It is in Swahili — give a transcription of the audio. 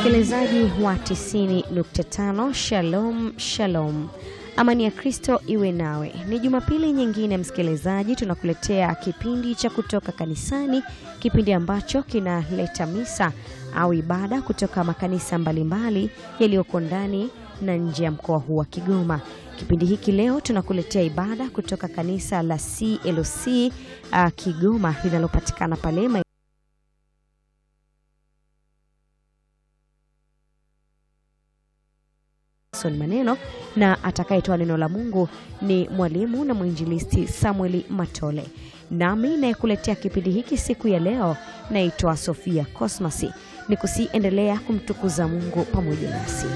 Msikilizaji wa 90.5, Shalom Shalom. Amani ya Kristo iwe nawe. Ni Jumapili nyingine msikilizaji, tunakuletea kipindi cha kutoka kanisani, kipindi ambacho kinaleta misa au ibada kutoka makanisa mbalimbali yaliyoko ndani na nje ya mkoa huu wa Kigoma. Kipindi hiki leo tunakuletea ibada kutoka kanisa la CLC Kigoma linalopatikana pale maneno, na atakayetoa neno la Mungu ni mwalimu na mwinjilisti Samuel Matole. Nami nayekuletea kipindi hiki siku ya leo naitwa Sofia Cosmas. Nikusiendelea kumtukuza Mungu pamoja nasi.